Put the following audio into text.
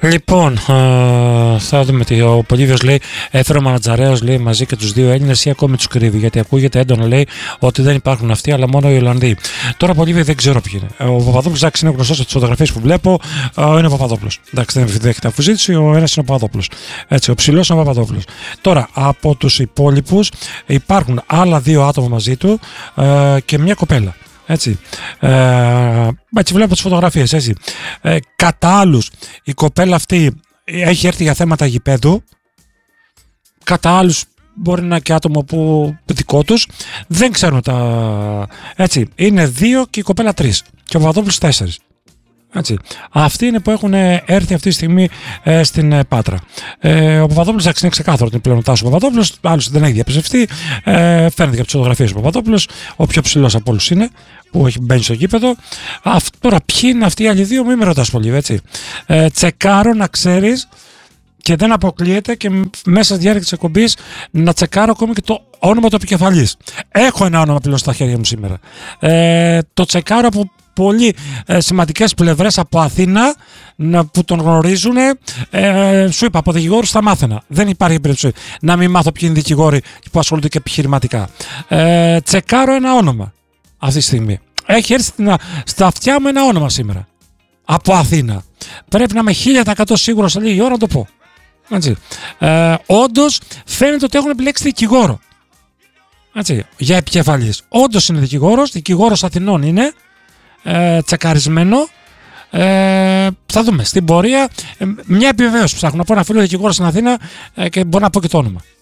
Λοιπόν, θα δούμε τι. Ο Πολύβιος λέει: έφερε ο Μανατζαρέος, λέει, μαζί και τους δύο Έλληνες ή ακόμη τους κρύβει? Γιατί ακούγεται έντονα, λέει, ότι δεν υπάρχουν αυτοί, αλλά μόνο οι Ολλανδοί. Τώρα, Πολύβιο, δεν ξέρω ποιοι είναι. Ο Παπαδόπουλος, εντάξει, είναι γνωστός από τις φωτογραφίες που βλέπω, είναι ο Παπαδόπουλος. Εντάξει, δεν δέχεται αφουζήτηση, ο ένας είναι ο Παπαδόπουλος. Έτσι, ο ψηλός είναι ο Παπαδόπουλος. Τώρα, από τους υπόλοιπους υπάρχουν άλλα δύο άτομα μαζί του και μια κοπέλα. Έτσι, έτσι βλέπω τις φωτογραφίες, έτσι. Κατά άλλους, η κοπέλα αυτή έχει έρθει για θέματα γηπέδου. Κατά άλλους μπορεί να είναι και άτομο που δικό τους. Δεν ξέρουμε τα... Έτσι, είναι 2 και η κοπέλα 3 και ο Παπαδόπουλος 4. Έτσι. Αυτοί είναι που έχουν έρθει αυτή τη στιγμή στην Πάτρα. Ο Παπαδόπουλος, εντάξει, είναι ξεκάθαρο ότι είναι πλέον ο Τάσος Παπαδόπουλος, άλλος δεν έχει διαπιστευτεί. Φαίνεται και από τις φωτογραφίες ο Παπαδόπουλος, ο πιο ψηλός από όλους είναι, που έχει μπαίνει στο γήπεδο. Τώρα, ποιοι είναι αυτοί οι άλλοι δύο, μην με ρωτάς πολύ, έτσι. Τσεκάρω να ξέρεις, και δεν αποκλείεται και μέσα στη διάρκεια της εκπομπής να τσεκάρω ακόμη και το όνομα του επικεφαλής. Έχω ένα όνομα πλέον στα χέρια μου σήμερα. Το τσεκάρω από πολύ σημαντικές πλευρές από Αθήνα που τον γνωρίζουν. Σου είπα, από δικηγόρους θα μάθαινα. Δεν υπάρχει περίπτωση να μην μάθω ποιοι είναι οι δικηγόροι που ασχολούνται και επιχειρηματικά. Τσεκάρω ένα όνομα αυτή τη στιγμή. Έχει έρθει στα αυτιά μου ένα όνομα σήμερα. Από Αθήνα. Πρέπει να είμαι 1000% σίγουρος σε λίγη ώρα να το πω. Έτσι. Όντως φαίνεται ότι έχουν επιλέξει δικηγόρο. Έτσι. Για επικεφαλής. Όντως είναι δικηγόρος Αθηνών είναι. Τσεκαρισμένο. Θα δούμε στην πορεία. Μια επιβεβαίωση ψάχνω να πω ένα φίλο δικηγόρο στην Αθήνα και μπορώ να πω και το όνομα.